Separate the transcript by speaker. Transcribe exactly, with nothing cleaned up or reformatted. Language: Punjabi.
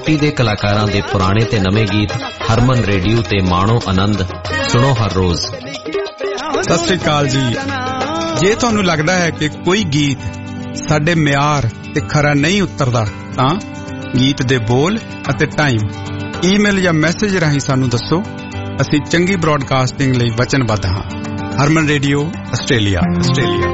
Speaker 1: ਟੀ ਦੇ ਕਲਾਕਾਰਾਂ ਦੇ ਪੁਰਾਣੇ ਤੇ ਨਵੇਂ ਗੀਤ ਹਰਮਨ ਰੇਡੀਓ ਤੇ ਮਾਣੋ ਆਨੰਦ ਸੁਣੋ ਹਰ ਰੋਜ਼।
Speaker 2: ਸਤਿ ਸ੍ਰੀ ਅਕਾਲ ਜੀ। ਜੇ ਤੁਹਾਨੂੰ ਲੱਗਦਾ ਹੈ ਕਿ ਕੋਈ ਗੀਤ ਸਾਡੇ ਮਿਆਰ ਤੇ ਖਰਾ ਨਹੀਂ ਉਤਰਦਾ ਤਾਂ ਗੀਤ ਦੇ ਬੋਲ ਅਤੇ ਟਾਈਮ ਈਮੇਲ ਜਾਂ ਮੈਸੇਜ ਰਾਹੀਂ ਸਾਨੂੰ ਦੱਸੋ। ਅਸੀਂ ਚੰਗੀ ਬ੍ਰਾਡਕਾਸਟਿੰਗ ਲਈ ਵਚਨਬੱਧ ਹਾਂ। ਹਰਮਨ ਰੇਡੀਓ ਆਸਟ੍ਰੇਲੀਆ ਆਸਟ੍ਰੇਲੀਆ